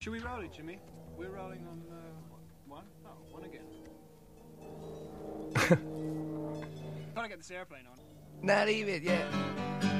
Should we roll it, Jimmy? We're rolling on one? Oh, one again. Trying to get this airplane on. Not even, yeah.